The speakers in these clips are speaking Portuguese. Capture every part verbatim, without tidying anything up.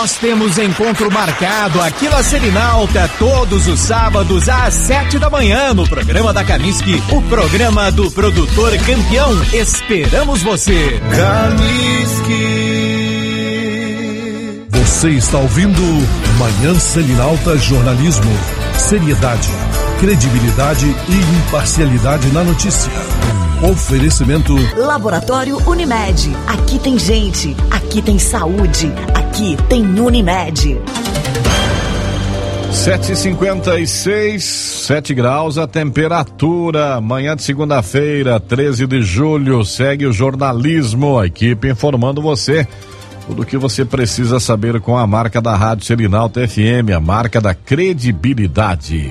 Nós temos encontro marcado aqui na Selinalta todos os sábados às sete da manhã no programa da Caniski, o programa do produtor campeão. Esperamos você. Caniski. Você está ouvindo Manhã Selinalta Jornalismo. Seriedade, credibilidade e imparcialidade na notícia. Oferecimento Laboratório Unimed. Aqui tem gente, aqui tem saúde, aqui tem Unimed. sete e cinquenta e seis, sete graus a temperatura. Manhã de segunda-feira, treze de julho. Segue o jornalismo, a equipe informando você tudo o que você precisa saber com a marca da Rádio Selinalta F M, a marca da credibilidade.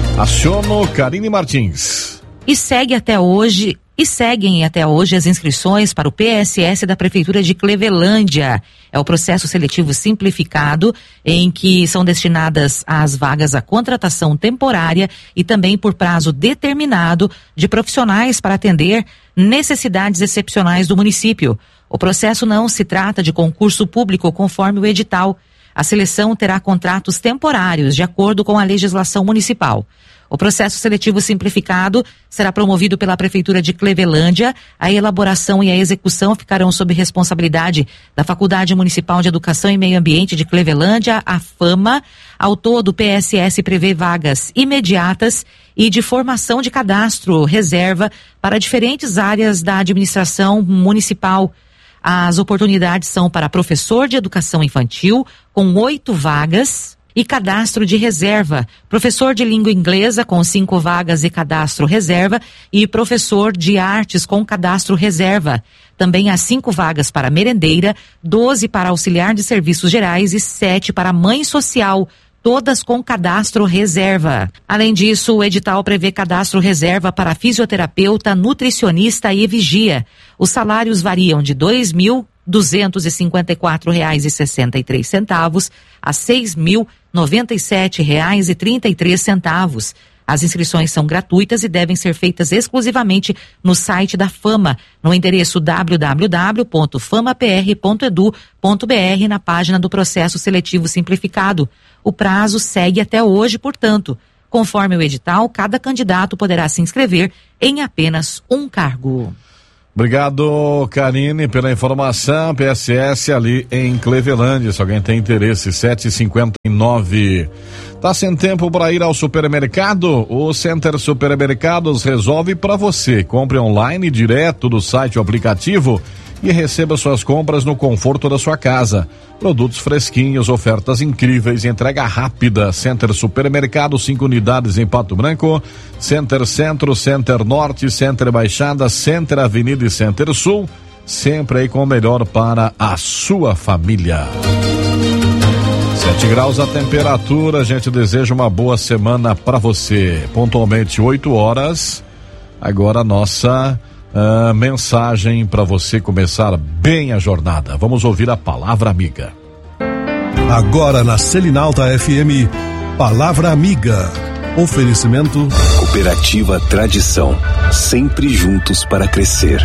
Aciono Karine Martins. E segue até hoje, e seguem até hoje as inscrições para o P S S da Prefeitura de Clevelândia. É o processo seletivo simplificado em que são destinadas as vagas à contratação temporária e também por prazo determinado de profissionais para atender necessidades excepcionais do município. O processo não se trata de concurso público conforme o edital. A seleção terá contratos temporários de acordo com a legislação municipal. O processo seletivo simplificado será promovido pela Prefeitura de Clevelândia. A elaboração e a execução ficarão sob responsabilidade da Faculdade Municipal de Educação e Meio Ambiente de Clevelândia, a FAMA. Ao todo, o P S S prevê vagas imediatas e de formação de cadastro reserva para diferentes áreas da administração municipal. As oportunidades são para professor de educação infantil, com oito vagas, e cadastro de reserva, professor de língua inglesa com cinco vagas e cadastro reserva, e professor de artes com cadastro reserva. Também há cinco vagas para merendeira, doze para auxiliar de serviços gerais e sete para mãe social, todas com cadastro reserva. Além disso, o edital prevê cadastro reserva para fisioterapeuta, nutricionista e vigia. Os salários variam de dois mil duzentos e cinquenta e quatro reais e sessenta e três centavos a seis mil noventa e sete reais e trinta e três centavos. As inscrições são gratuitas e devem ser feitas exclusivamente no site da FAMA, no endereço w w w ponto fama p r ponto e d u ponto b r, na página do processo seletivo simplificado. O prazo segue até hoje, portanto. Conforme o edital, cada candidato poderá se inscrever em apenas um cargo. Obrigado, Karine, pela informação. P S S ali em Clevelândia, se alguém tem interesse, sete e cinquenta e nove. Tá sem tempo para ir ao supermercado? O Center Supermercados resolve para você. Compre online direto do site ou aplicativo e receba suas compras no conforto da sua casa. Produtos fresquinhos, ofertas incríveis, entrega rápida. Center Supermercado, cinco unidades em Pato Branco, Center Centro, Center Norte, Center Baixada, Center Avenida e Center Sul, sempre aí com o melhor para a sua família. sete graus a temperatura, a gente deseja uma boa semana para você. Pontualmente oito horas, agora a nossa Uh, mensagem para você começar bem a jornada. Vamos ouvir a Palavra Amiga. Agora na Selinalta F M, Palavra Amiga. Oferecimento Cooperativa Tradição, sempre juntos para crescer.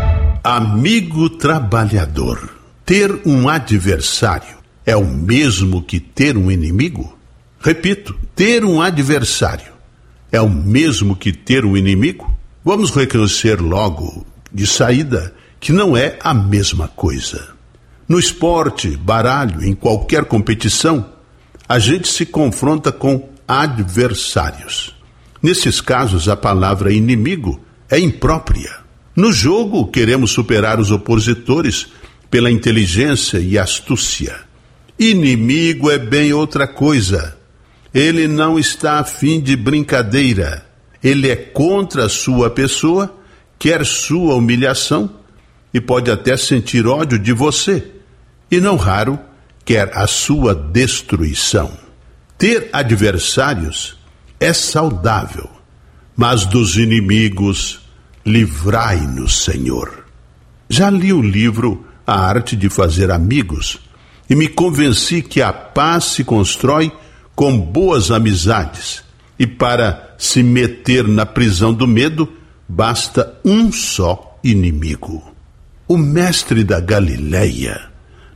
Amigo trabalhador, ter um adversário é o mesmo que ter um inimigo? Repito, ter um adversário é o mesmo que ter um inimigo? Vamos reconhecer logo, de saída, que não é a mesma coisa. No esporte, baralho, em qualquer competição, a gente se confronta com adversários. Nesses casos, a palavra inimigo é imprópria. No jogo, queremos superar os opositores pela inteligência e astúcia. Inimigo é bem outra coisa. Ele não está a fim de brincadeira. Ele é contra a sua pessoa, quer sua humilhação e pode até sentir ódio de você. E não raro, quer a sua destruição. Ter adversários é saudável, mas dos inimigos, livrai-nos, Senhor. Já li o livro A Arte de Fazer Amigos e me convenci que a paz se constrói com boas amizades. E para se meter na prisão do medo, basta um só inimigo. O mestre da Galileia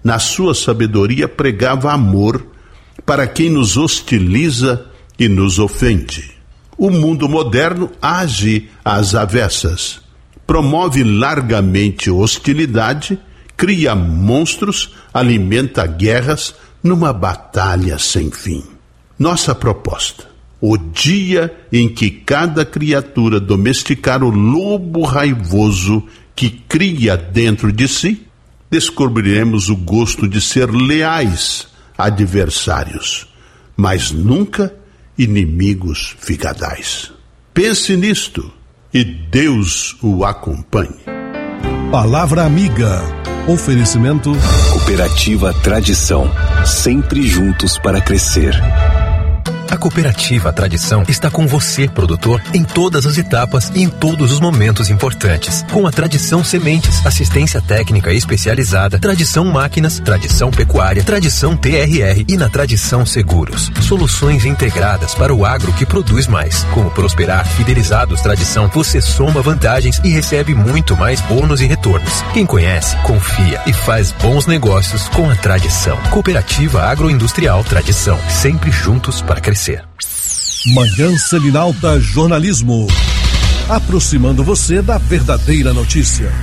na sua sabedoria, pregava amor para quem nos hostiliza e nos ofende. O mundo moderno age às avessas, promove largamente hostilidade, cria monstros, alimenta guerras numa batalha sem fim. Nossa proposta: o dia em que cada criatura domesticar o lobo raivoso que cria dentro de si, descobriremos o gosto de ser leais adversários, mas nunca inimigos figadais. Pense nisto e Deus o acompanhe. Palavra Amiga. Oferecimento Cooperativa Tradição, sempre juntos para crescer. A Cooperativa Tradição está com você, produtor, em todas as etapas e em todos os momentos importantes. Com a Tradição Sementes, assistência técnica especializada, Tradição Máquinas, Tradição Pecuária, Tradição T R R e na Tradição Seguros. Soluções integradas para o agro que produz mais. Com o Prosperar Fidelizados Tradição, você soma vantagens e recebe muito mais bônus e retornos. Quem conhece, confia e faz bons negócios com a Tradição. Cooperativa Agroindustrial Tradição, sempre juntos para crescer. Manhã Selinalta Jornalismo, aproximando você da verdadeira notícia.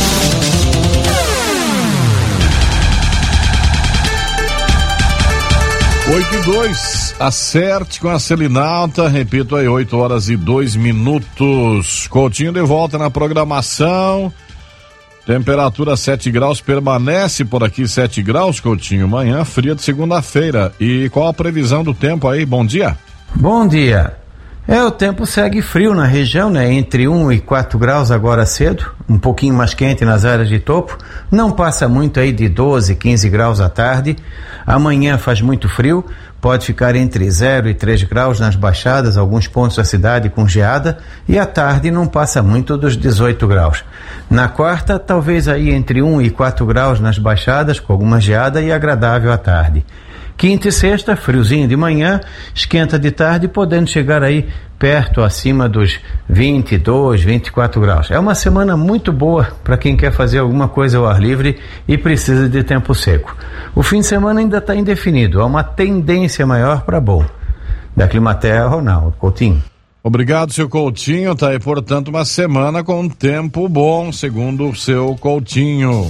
Oito e dois, acerte com a Selinalta, repito aí, oito horas e dois minutos. Coutinho de volta na programação. Temperatura sete graus, permanece por aqui sete graus, Coutinho. Manhã fria de segunda-feira. E qual a previsão do tempo aí? Bom dia. Bom dia. É, o tempo segue frio na região, né? Entre um e quatro graus agora cedo, um pouquinho mais quente nas áreas de topo. Não passa muito aí de doze, quinze graus à tarde. Amanhã faz muito frio, pode ficar entre zero e três graus nas baixadas, alguns pontos da cidade com geada, e à tarde não passa muito dos dezoito graus. Na quarta, talvez aí entre um e quatro graus nas baixadas, com alguma geada, e agradável à tarde. Quinta e sexta, friozinho de manhã, esquenta de tarde, podendo chegar aí perto, acima dos vinte e dois, vinte e quatro graus. É uma semana muito boa para quem quer fazer alguma coisa ao ar livre e precisa de tempo seco. O fim de semana ainda está indefinido, há uma tendência maior para bom. Da Climaterra, Ronaldo Coutinho. Obrigado, seu Coutinho. Tá aí, portanto, uma semana com tempo bom, segundo o seu Coutinho.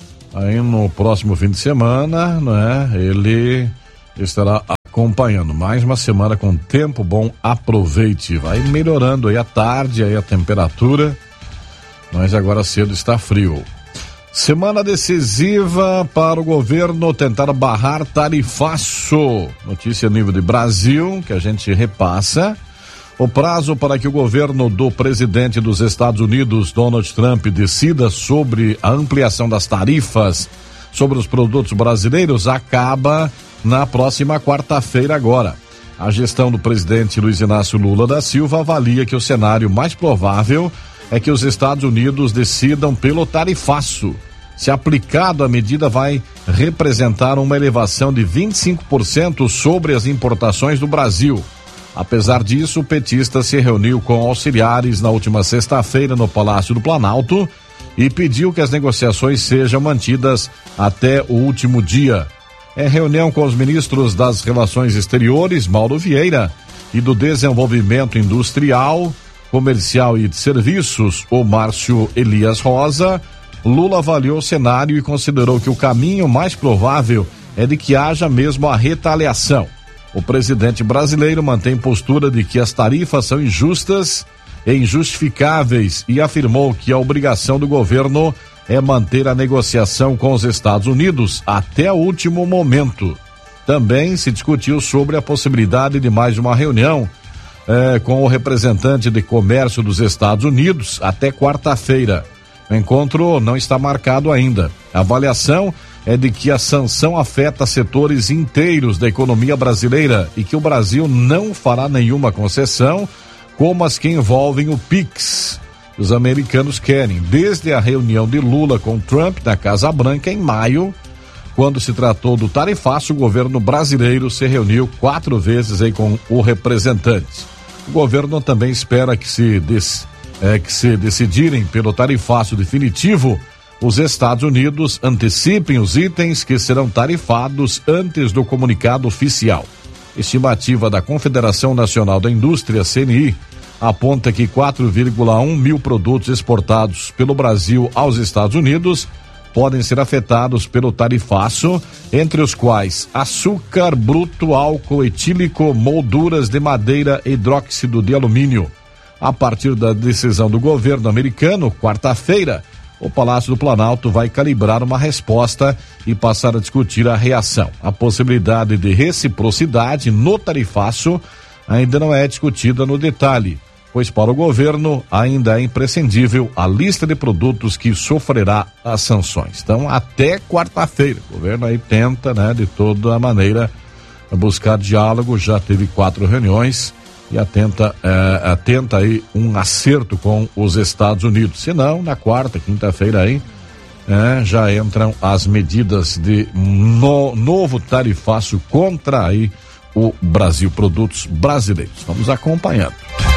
Aí no próximo fim de semana, né, ele estará acompanhando mais uma semana com tempo bom. Aproveite, vai melhorando aí à tarde, aí a temperatura, mas agora cedo está frio. Semana decisiva para o governo tentar barrar tarifaço. Notícia a nível de Brasil, que a gente repassa. O prazo para que o governo do presidente dos Estados Unidos, Donald Trump, decida sobre a ampliação das tarifas sobre os produtos brasileiros acaba na próxima quarta-feira agora. A gestão do presidente Luiz Inácio Lula da Silva avalia que o cenário mais provável é que os Estados Unidos decidam pelo tarifaço. Se aplicado, a medida vai representar uma elevação de vinte e cinco por cento sobre as importações do Brasil. Apesar disso, o petista se reuniu com auxiliares na última sexta-feira no Palácio do Planalto e pediu que as negociações sejam mantidas até o último dia. Em reunião com os ministros das Relações Exteriores, Mauro Vieira, e do Desenvolvimento Industrial, Comercial e de Serviços, o Márcio Elias Rosa, Lula avaliou o cenário e considerou que o caminho mais provável é de que haja mesmo a retaliação. O presidente brasileiro mantém postura de que as tarifas são injustas e injustificáveis e afirmou que a obrigação do governo é manter a negociação com os Estados Unidos até o último momento. Também se discutiu sobre a possibilidade de mais uma reunião eh, com o representante de comércio dos Estados Unidos até quarta-feira. O encontro não está marcado ainda. A avaliação é de que a sanção afeta setores inteiros da economia brasileira e que o Brasil não fará nenhuma concessão, como as que envolvem o Pix. Os americanos querem, desde a reunião de Lula com Trump na Casa Branca em maio, quando se tratou do tarifaço, o governo brasileiro se reuniu quatro vezes aí com o representante. O governo também espera que se, des, é, que se decidirem pelo tarifaço definitivo, os Estados Unidos antecipem os itens que serão tarifados antes do comunicado oficial. Estimativa da Confederação Nacional da Indústria, C N I, aponta que quatro vírgula um mil produtos exportados pelo Brasil aos Estados Unidos podem ser afetados pelo tarifaço, entre os quais açúcar bruto, álcool etílico, molduras de madeira e hidróxido de alumínio. A partir da decisão do governo americano, quarta-feira, o Palácio do Planalto vai calibrar uma resposta e passar a discutir a reação. A possibilidade de reciprocidade no tarifaço ainda não é discutida no detalhe, pois para o governo ainda é imprescindível a lista de produtos que sofrerá as sanções. Então, até quarta-feira, o governo aí tenta, né, de toda maneira buscar diálogo, já teve quatro reuniões e atenta, é, atenta aí um acerto com os Estados Unidos. Se não, na quarta, quinta-feira aí, é, já entram as medidas de no, novo tarifaço contra aí o Brasil, produtos brasileiros. Vamos acompanhando.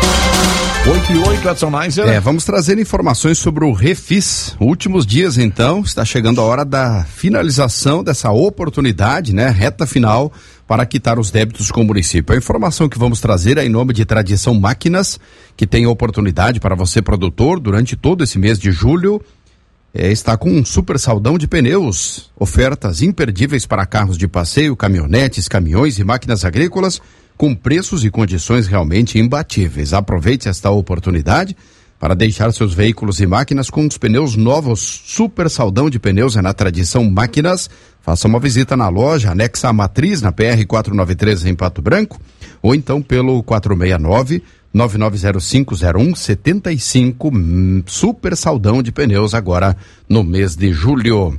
oito e oito, Edson Neiser. É, vamos trazer informações sobre o Refis. Últimos dias, então, está chegando a hora da finalização dessa oportunidade, né? Reta final para quitar os débitos com o município. A informação que vamos trazer é em nome de Tradição Máquinas, que tem oportunidade para você, produtor, durante todo esse mês de julho. É, está com um super saldão de pneus, ofertas imperdíveis para carros de passeio, caminhonetes, caminhões e máquinas agrícolas, com preços e condições realmente imbatíveis. Aproveite esta oportunidade para deixar seus veículos e máquinas com os pneus novos. Super saldão de pneus é na Tradição Máquinas. Faça uma visita na loja anexa à Matriz, na P R quatrocentos e noventa e três, em Pato Branco, ou então pelo quatro seis nove, nove nove zero cinco zero um sete cinco. Super saldão de pneus agora no mês de julho.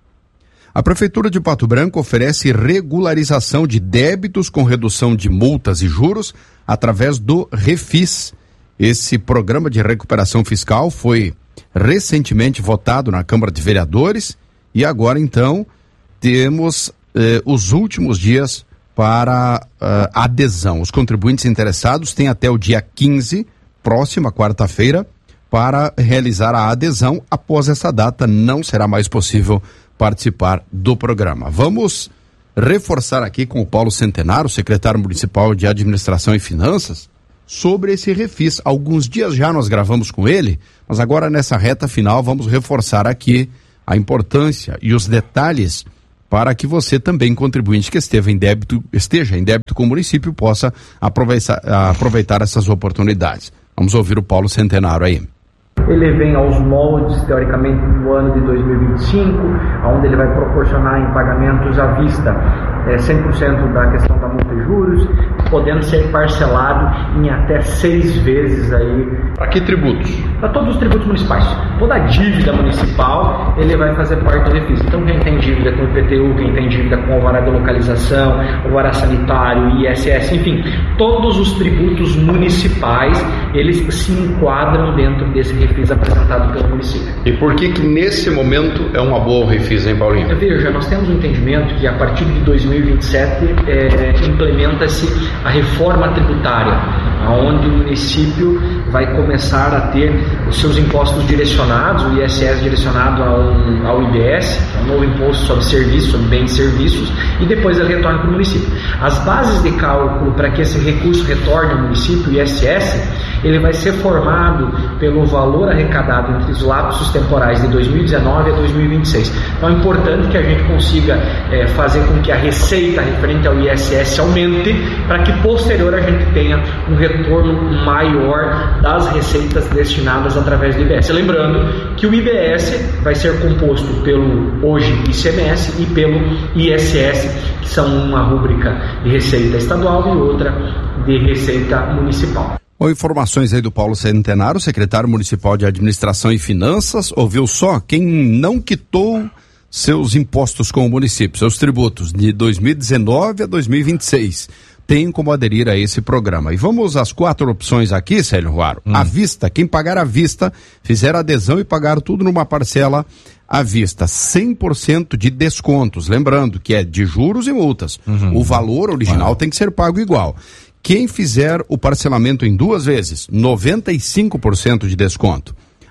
A Prefeitura de Pato Branco oferece regularização de débitos com redução de multas e juros através do Refis. Esse programa de recuperação fiscal foi recentemente votado na Câmara de Vereadores e agora, então, temos eh, os últimos dias para uh, adesão. Os contribuintes interessados têm até o dia quinze, próxima quarta-feira, para realizar a adesão. Após essa data, não será mais possível participar do programa. Vamos reforçar aqui com o Paulo Centenário, secretário municipal de Administração e Finanças, sobre esse Refis. Alguns dias já nós gravamos com ele, mas agora nessa reta final vamos reforçar aqui a importância e os detalhes para que você também, contribuinte que esteja em débito, esteja em débito com o município, possa aproveitar, aproveitar essas oportunidades. Vamos ouvir o Paulo Centenário aí. Ele vem aos moldes, teoricamente, no ano de dois mil e vinte e cinco, onde ele vai proporcionar em pagamentos à vista é, cem por cento da questão da multa e juros, podendo ser parcelado em até seis vezes aí. Para que tributos? Para todos os tributos municipais. Toda a dívida municipal, ele vai fazer parte do Refis. Então, quem tem dívida com o I P T U, quem tem dívida com o alvará de localização, alvará sanitário, I S S, enfim, todos os tributos municipais, eles se enquadram dentro desse Refis apresentado pelo município. E por que que nesse momento é uma boa Refis, hein, Paulinho? Veja, nós temos um entendimento que a partir de dois mil e vinte e sete é, implementa-se a reforma tributária, onde o município vai começar a ter os seus impostos direcionados, o I S S direcionado ao, ao I B S, ao novo imposto sobre serviços, sobre bens e serviços, e depois ele retorna para o município. As bases de cálculo para que esse recurso retorne ao município, o I S S, ele vai ser formado pelo valor arrecadado entre os lapsos temporais de dois mil e dezenove a dois mil e vinte e seis. Então é importante que a gente consiga é, fazer com que a receita referente ao I S S aumente, para que posterior a gente tenha um retorno maior das receitas destinadas através do I B S. Lembrando que o I B S vai ser composto pelo, hoje, I C M S e pelo I S S, que são uma rúbrica de receita estadual e outra de receita municipal. Bom, informações aí do Paulo Centenário, secretário municipal de Administração e Finanças. Ouviu só? Quem não quitou seus impostos com o município, seus tributos de dois mil e dezenove a dois mil e vinte e seis, tem como aderir a esse programa. E vamos às quatro opções aqui, Célio Ruaro. Hum. À vista, quem pagar à vista, fizer adesão e pagar tudo numa parcela à vista, cem por cento de descontos. Lembrando que é de juros e multas. Uhum. O valor original uhum. tem que ser pago igual. Quem fizer o parcelamento em duas vezes, noventa e cinco por cento de desconto.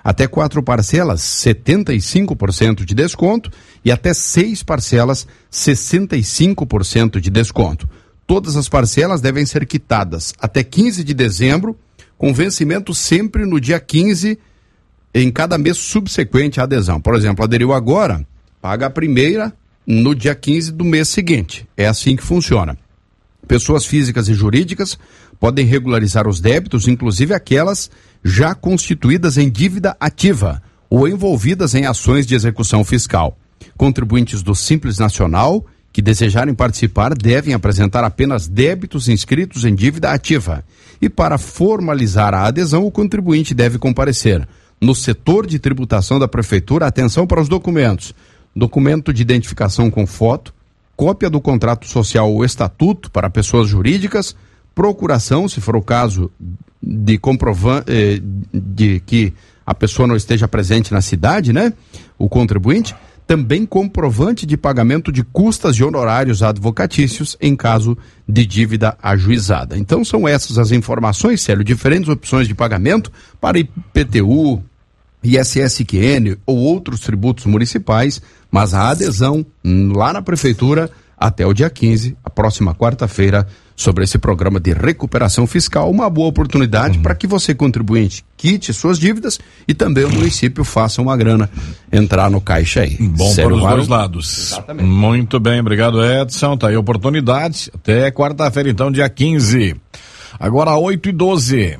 Até quatro parcelas, setenta e cinco por cento de desconto, e até seis parcelas, sessenta e cinco por cento de desconto. Todas as parcelas devem ser quitadas até quinze de dezembro, com vencimento sempre no dia quinze em cada mês subsequente à adesão. Por exemplo, aderiu agora, paga a primeira no dia quinze do mês seguinte. É assim que funciona. Pessoas físicas e jurídicas podem regularizar os débitos, inclusive aquelas já constituídas em dívida ativa ou envolvidas em ações de execução fiscal. Contribuintes do Simples Nacional que desejarem participar devem apresentar apenas débitos inscritos em dívida ativa. E para formalizar a adesão, o contribuinte deve comparecer no setor de tributação da Prefeitura. Atenção para os documentos: documento de identificação com foto, cópia do contrato social ou estatuto para pessoas jurídicas, procuração, se for o caso, de comprovante eh, de que a pessoa não esteja presente na cidade, né? O contribuinte. Também comprovante de pagamento de custas e honorários advocatícios em caso de dívida ajuizada. Então são essas as informações, Célio, diferentes opções de pagamento para I P T U, I S S Q N ou outros tributos municipais, mas a adesão lá na Prefeitura até o dia quinze, a próxima quarta-feira, sobre esse programa de recuperação fiscal, uma boa oportunidade uhum. para que você, contribuinte, quite suas dívidas e também o município faça uma grana entrar no caixa aí. Bom Sério, para os Mário? dois lados. Exatamente. Muito bem, obrigado, Edson. Tá aí a oportunidade. Até quarta-feira, então, dia quinze. Agora, oito e doze.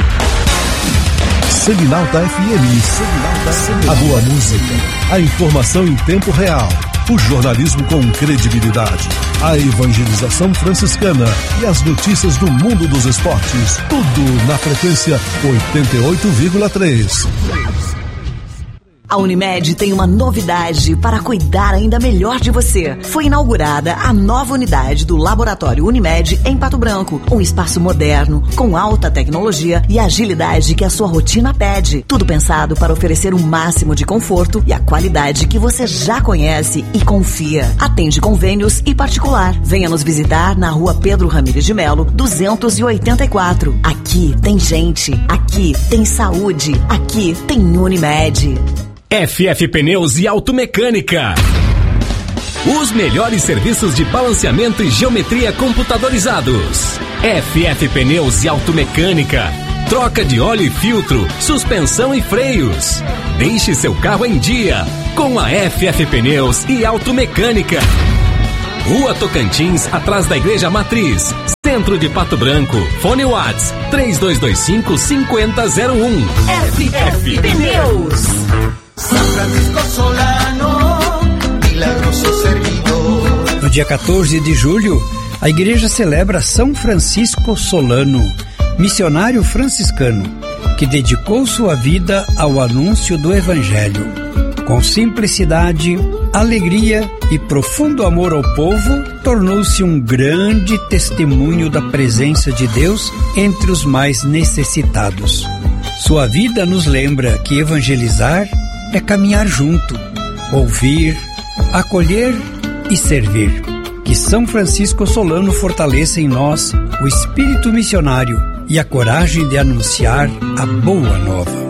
Selinalta F M. Selinalta F M. A boa música, a informação em tempo real, o jornalismo com credibilidade, a evangelização franciscana e as notícias do mundo dos esportes. Tudo na frequência oitenta e oito vírgula três. A Unimed tem uma novidade para cuidar ainda melhor de você. Foi inaugurada a nova unidade do Laboratório Unimed em Pato Branco. Um espaço moderno, com alta tecnologia e agilidade que a sua rotina pede. Tudo pensado para oferecer o máximo de conforto e a qualidade que você já conhece e confia. Atende convênios e particular. Venha nos visitar na rua Pedro Ramires de Melo, duzentos e oitenta e quatro. Aqui tem gente, aqui tem saúde, aqui tem Unimed. F F Pneus e Automecânica. Os melhores serviços de balanceamento e geometria computadorizados. F F Pneus e Automecânica. Troca de óleo e filtro, suspensão e freios. Deixe seu carro em dia com a F F Pneus e Automecânica. Rua Tocantins, atrás da Igreja Matriz, centro de Pato Branco. Fone Whats três dois dois cinco, cinco zero zero um. F F Pneus. San Francisco Solano, milagroso servidor. No dia quatorze de julho, a igreja celebra São Francisco Solano, missionário franciscano, que dedicou sua vida ao anúncio do Evangelho. Com simplicidade, alegria e profundo amor ao povo, tornou-se um grande testemunho da presença de Deus entre os mais necessitados. Sua vida nos lembra que evangelizar é caminhar junto, ouvir, acolher e servir. Que São Francisco Solano fortaleça em nós o espírito missionário e a coragem de anunciar a boa nova.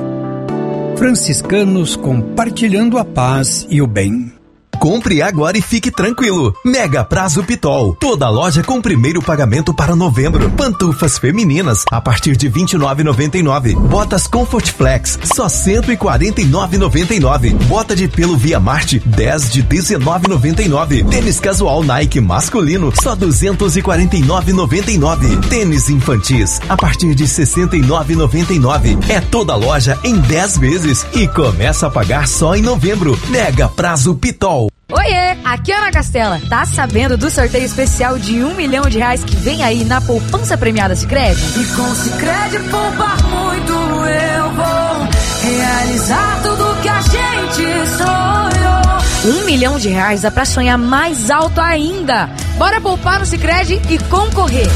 Franciscanos compartilhando a paz e o bem. Compre agora e fique tranquilo. Mega Prazo Pitol. Toda loja com primeiro pagamento para novembro. Pantufas femininas a partir de vinte e nove reais e noventa e nove centavos. Botas Comfort Flex só cento e quarenta e nove reais e noventa e nove centavos. Bota de pelo Via Marte dez de dezenove reais e noventa e nove centavos. Tênis casual Nike masculino só duzentos e quarenta e nove reais e noventa e nove centavos. Tênis infantis a partir de sessenta e nove reais e noventa e nove centavos. É toda loja em dez vezes e começa a pagar só em novembro. Mega Prazo Pitol. Oiê, aqui é Ana Castela. Tá sabendo do sorteio especial de um milhão de reais que vem aí na poupança premiada Sicredi? E com Sicredi poupar muito eu vou realizar tudo que a gente sonhou. Um milhão de reais dá pra sonhar mais alto ainda. Bora poupar no Sicredi e concorrer.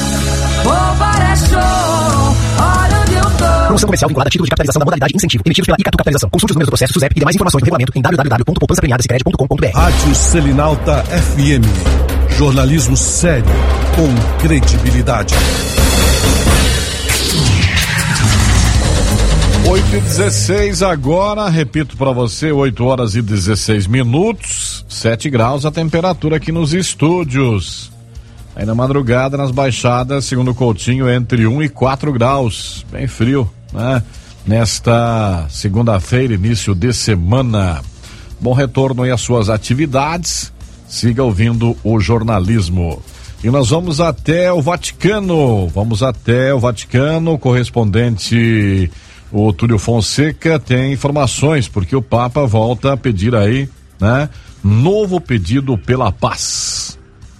Poupar é show, olha onde eu tô. Promoção comercial vinculada a título de capitalização da modalidade incentivo, emitidos pela Icatu Capitalização. Consulte os números do processo SUSEP e demais informações no regulamento em w w w ponto poupança premiada sicredi ponto com ponto b r. Rádio Selinalta F M. Jornalismo sério, com credibilidade. oito e dezesseis agora, repito para você, oito horas e dezesseis minutos, sete graus a temperatura aqui nos estúdios. Aí na madrugada, nas baixadas, segundo o Coutinho, entre um e quatro graus, bem frio, né? Nesta segunda-feira, início de semana. Bom retorno aí às suas atividades, siga ouvindo o jornalismo. E nós vamos até o Vaticano, vamos até o Vaticano, correspondente o Túlio Fonseca tem informações, porque o Papa volta a pedir aí, né? Novo pedido pela paz.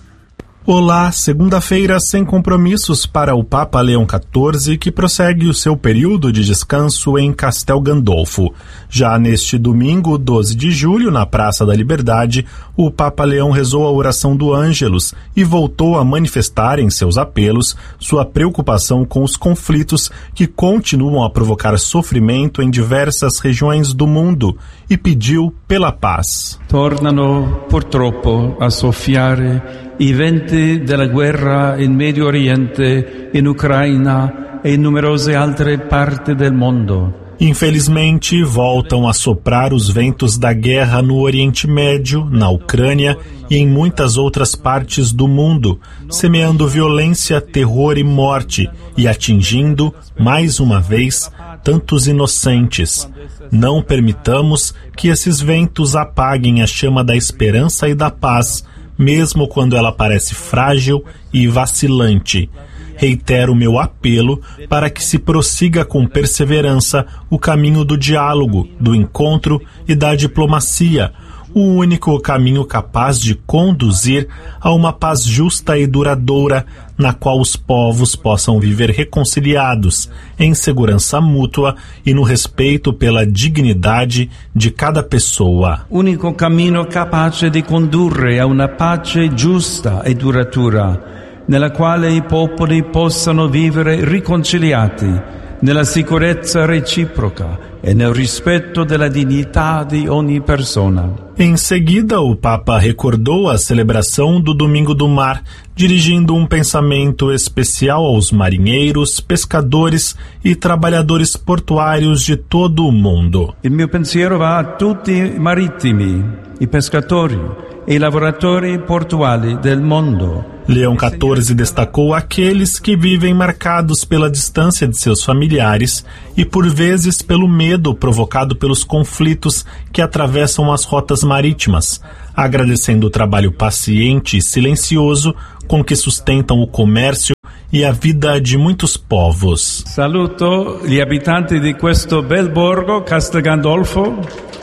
Olá, segunda-feira sem compromissos para o Papa Leão quatorze, que prossegue o seu período de descanso em Castel Gandolfo. Já neste domingo, doze de julho, na Praça da Liberdade, o Papa Leão rezou a oração do Ângelus e voltou a manifestar em seus apelos sua preocupação com os conflitos que continuam a provocar sofrimento em diversas regiões do mundo e pediu pela paz. Tornano, purtroppo, a soffiare i venti della guerra in Medio Oriente, in Ucraina e in numerose altre parti del mondo. Infelizmente, voltam a soprar os ventos da guerra no Oriente Médio, na Ucrânia e em muitas outras partes do mundo, semeando violência, terror e morte e atingindo, mais uma vez, tantos inocentes. Não permitamos que esses ventos apaguem a chama da esperança e da paz, mesmo quando ela parece frágil e vacilante. Reitero meu apelo para que se prossiga com perseverança o caminho do diálogo, do encontro e da diplomacia, o único caminho capaz de conduzir a uma paz justa e duradoura, na qual os povos possam viver reconciliados, em segurança mútua e no respeito pela dignidade de cada pessoa. Unico cammino capace di condurre a una pace giusta e duratura, nella quale i popoli possano vivere riconciliati, nella sicurezza reciproca e nel rispetto della dignità di ogni persona. Em seguida, o Papa recordou a celebração do Domingo do Mar, dirigindo um pensamento especial aos marinheiros, pescadores e trabalhadores portuários de todo o mundo. Il mio pensiero va a tutti i marittimi, i pescatori e i lavoratori portuali del mondo. Leão quatorze destacou aqueles que vivem marcados pela distância de seus familiares e, por vezes, pelo medo provocado pelos conflitos que atravessam as rotas marítimas, agradecendo o trabalho paciente e silencioso com que sustentam o comércio e a vida de muitos povos. Saluto gli abitanti di questo bel borgo, Castel Gandolfo,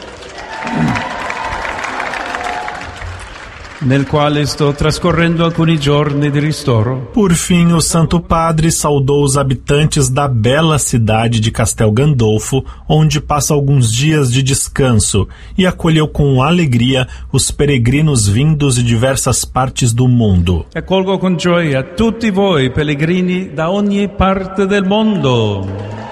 nel quale sto trascorrendo alcuni giorni di ristoro. Por fim, o Santo Padre saudou os habitantes da bela cidade de Castel Gandolfo, onde passa alguns dias de descanso, e acolheu com alegria os peregrinos vindos de diversas partes do mundo. Accolgo con gioia tutti voi pellegrini da ogni parte del mondo.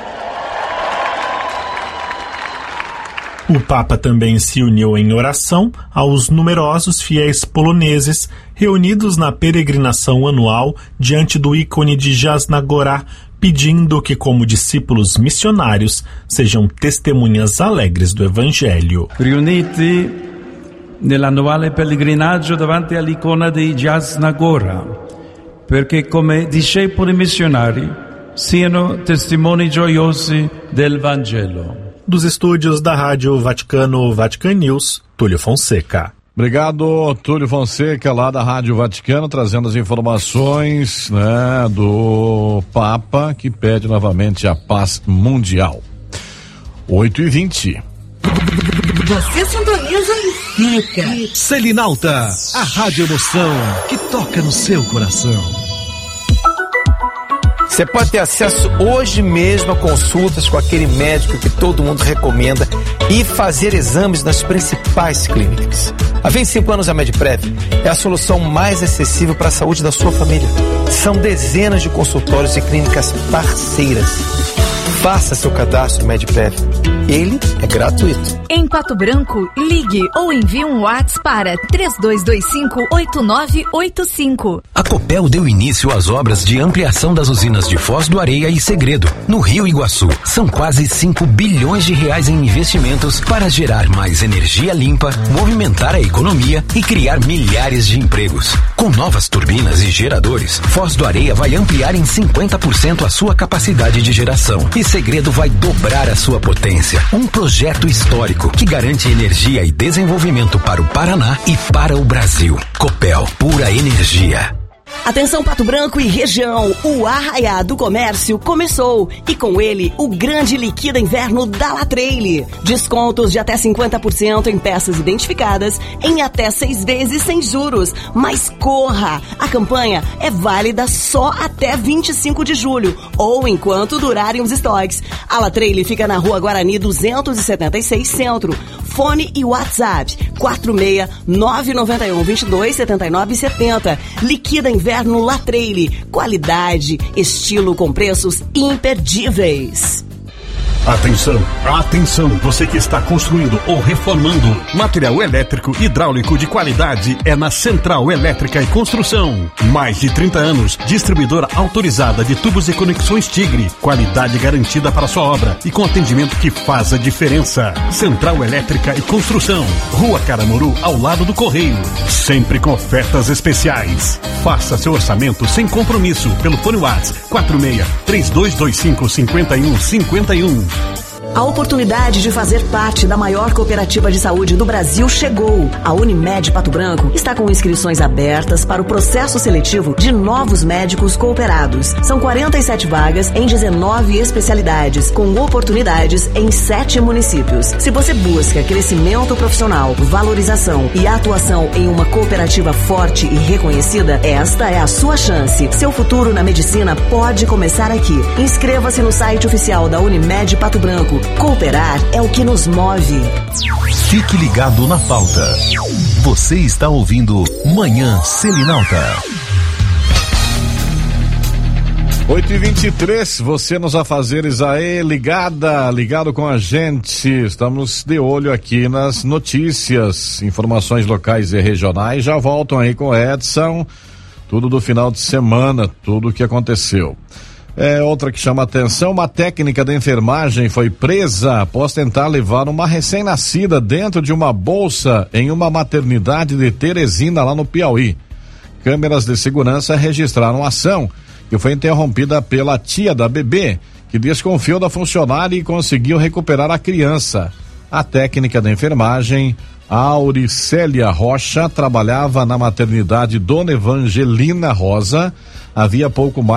O Papa também se uniu em oração aos numerosos fiéis poloneses reunidos na peregrinação anual diante do ícone de Jasna-Gorá, pedindo que, como discípulos missionários, sejam testemunhas alegres do Evangelho. Riuniti nell'annuale pellegrinaggio davanti all'icona di Jasna-Gorá, perché come discepoli missionari siano testimoni gioiosi del Vangelo. Dos estúdios da Rádio Vaticano, Vatican News, Túlio Fonseca. Obrigado, Túlio Fonseca, lá da Rádio Vaticano, trazendo as informações, né, do Papa, que pede novamente a paz mundial. oito e vinte. Você sintoniza e fica. Selinalta, a rádio emoção que toca no seu coração. Você pode ter acesso hoje mesmo a consultas com aquele médico que todo mundo recomenda e fazer exames nas principais clínicas. Há vinte e cinco anos a Medprev é a solução mais acessível para a saúde da sua família. São dezenas de consultórios e clínicas parceiras. Faça seu cadastro MedPrev. Ele é gratuito. Em Pato Branco, ligue ou envie um WhatsApp para três dois dois cinco, oito nove oito cinco. A Copel deu início às obras de ampliação das usinas de Foz do Areia e Segredo, no Rio Iguaçu. São quase cinco bilhões de reais em investimentos para gerar mais energia limpa, movimentar a economia e criar milhares de empregos. Com novas turbinas e geradores, Foz do Areia vai ampliar em cinquenta por cento a sua capacidade de geração e Segredo vai dobrar a sua potência. Um projeto histórico que garante energia e desenvolvimento para o Paraná e para o Brasil. Copel, pura energia. Atenção Pato Branco e região, o Arraiá do Comércio começou e com ele o grande liquida inverno da Latreille. Descontos de até cinquenta por cento em peças identificadas em até seis vezes sem juros. Mas corra! A campanha é válida só até vinte e cinco de julho ou enquanto durarem os estoques. A Latreille fica na Rua Guarani duzentos e setenta e seis Centro. Fone e WhatsApp quatro seis nove nove um, dois dois sete nove sete zero. Liquida Inverno Latreille. Qualidade, estilo com preços imperdíveis. Atenção, atenção, você que está construindo ou reformando. Material elétrico hidráulico de qualidade é na Central Elétrica e Construção. Mais de trinta anos, distribuidora autorizada de tubos e conexões Tigre. Qualidade garantida para sua obra e com atendimento que faz a diferença. Central Elétrica e Construção. Rua Caramuru, ao lado do Correio. Sempre com ofertas especiais. Faça seu orçamento sem compromisso pelo fone WhatsApp quatro seis três dois dois cinco cinco um cinco um. A oportunidade de fazer parte da maior cooperativa de saúde do Brasil chegou. A Unimed Pato Branco está com inscrições abertas para o processo seletivo de novos médicos cooperados. São quarenta e sete vagas em dezenove especialidades, com oportunidades em sete municípios. Se você busca crescimento profissional, valorização e atuação em uma cooperativa forte e reconhecida, esta é a sua chance. Seu futuro na medicina pode começar aqui. Inscreva-se no site oficial da Unimed Pato Branco. Cooperar é o que nos move. Fique ligado na pauta. Você está ouvindo Manhã Selinalta. oito e vinte e três, você nos afazeres aí, ligada, ligado com a gente. Estamos de olho aqui nas notícias, informações locais e regionais. Já voltam aí com Edson, tudo do final de semana, tudo o que aconteceu. É, outra que chama atenção, uma técnica da enfermagem foi presa após tentar levar uma recém-nascida dentro de uma bolsa em uma maternidade de Teresina, lá no Piauí. Câmeras de segurança registraram a ação, que foi interrompida pela tia da bebê, que desconfiou da funcionária e conseguiu recuperar a criança. A técnica da enfermagem, Auricélia Rocha, trabalhava na maternidade Dona Evangelina Rosa, havia pouco mais